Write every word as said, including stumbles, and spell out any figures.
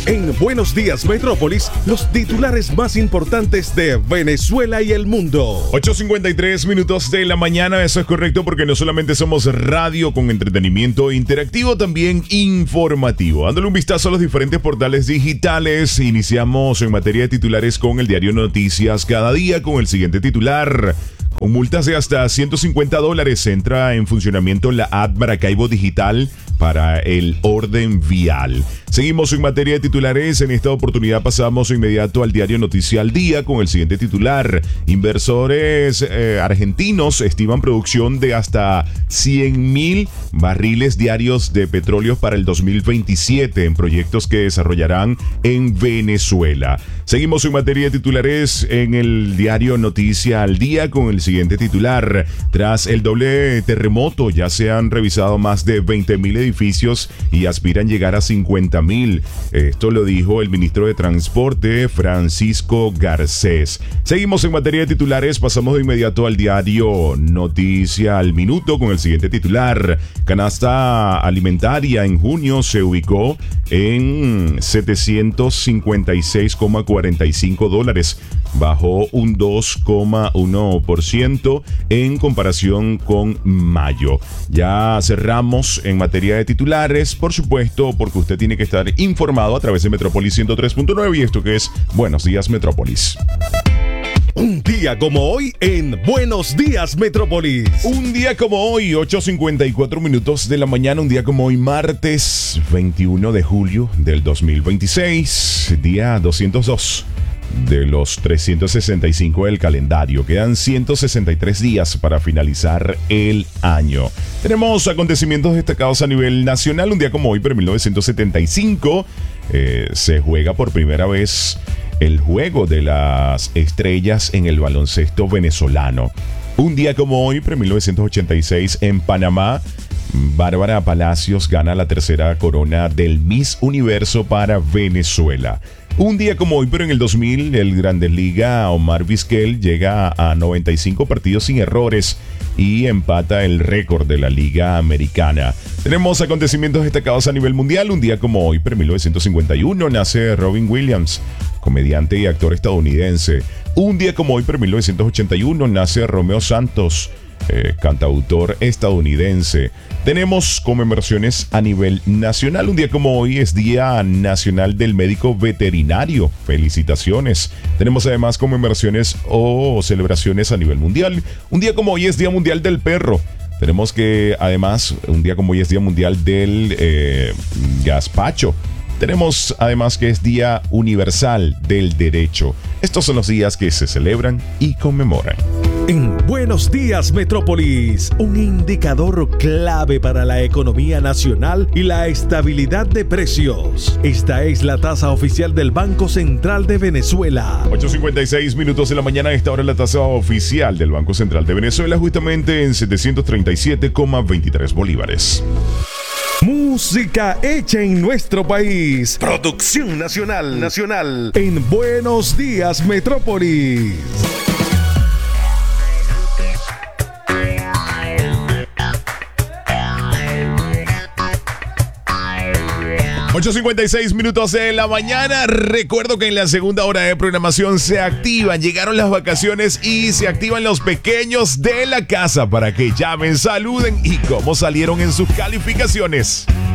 En Buenos Días Metrópolis, los titulares más importantes de Venezuela y el mundo. ocho cincuenta y tres minutos de la mañana, eso es correcto porque no solamente somos radio con entretenimiento interactivo, también informativo. Dándole un vistazo a los diferentes portales digitales, iniciamos en materia de titulares con el diario Noticias Cada Día con el siguiente titular. Con multas de hasta ciento cincuenta dólares entra en funcionamiento la app Maracaibo Digital para el orden vial. Seguimos en materia de titulares. En esta oportunidad pasamos inmediato al diario Noticia al Día con el siguiente titular. Inversores eh, argentinos estiman producción de hasta cien mil barriles diarios de petróleo para el dos mil veintisiete en proyectos que desarrollarán en Venezuela. Seguimos en materia de titulares en el diario Noticia al Día con el siguiente titular. Tras el doble terremoto ya se han revisado más de veinte mil edificios y aspiran llegar a cincuenta mil. Esto lo dijo el ministro de Transporte, Francisco Garcés. Seguimos en materia de titulares, pasamos de inmediato al diario Noticia al Minuto con el siguiente titular. Canasta alimentaria en junio se ubicó en setecientos cincuenta y seis coma cuarenta y cinco dólares. Bajó un dos coma uno por ciento en comparación con mayo. Ya cerramos en materia de titulares, por supuesto, porque usted tiene que estar informado a través de Metrópolis ciento tres punto nueve y esto que es Buenos Días Metrópolis. Un día como hoy en Buenos Días Metrópolis. Un día como hoy, ocho cincuenta y cuatro minutos de la mañana, un día como hoy, martes veintiuno de julio del dos mil veintiséis, día doscientos dos. De los trescientos sesenta y cinco del calendario. Quedan ciento sesenta y tres días para finalizar el año. Tenemos acontecimientos destacados a nivel nacional. Un día como hoy, pero en mil novecientos setenta y cinco, eh, se juega por primera vez el Juego de las Estrellas en el baloncesto venezolano. Un día como hoy, pero en mil novecientos ochenta y seis, en Panamá, Bárbara Palacios gana la tercera corona del Miss Universo para Venezuela. Un día como hoy, pero en el dos mil, el Grandes Liga Omar Vizquel llega a noventa y cinco partidos sin errores y empata el récord de la Liga Americana. Tenemos acontecimientos destacados a nivel mundial. Un día como hoy, pero en mil novecientos cincuenta y uno, nace Robin Williams, comediante y actor estadounidense. Un día como hoy, pero en mil novecientos ochenta y uno, nace Romeo Santos, Eh, cantautor estadounidense. Tenemos conmemoraciones a nivel nacional. Un día como hoy es Día Nacional del Médico Veterinario. Felicitaciones. Tenemos además conmemoraciones o celebraciones a nivel mundial. Un día como hoy es Día Mundial del Perro. Tenemos que además, un día como hoy es Día Mundial del eh, Gazpacho. Tenemos además que es Día Universal del Derecho. Estos son los días que se celebran y conmemoran. En Buenos Días Metrópolis, un indicador clave para la economía nacional y la estabilidad de precios. Esta es la tasa oficial del Banco Central de Venezuela. ocho cincuenta y seis minutos de la mañana. A esta hora la tasa oficial del Banco Central de Venezuela justamente en setecientos treinta y siete coma veintitrés bolívares. Música hecha en nuestro país. Producción nacional, nacional. En Buenos Días Metrópolis. ocho cincuenta y seis minutos de la mañana. Recuerdo que en la segunda hora de programación se activan, llegaron las vacaciones y se activan los pequeños de la casa para que llamen, saluden y cómo salieron en sus calificaciones.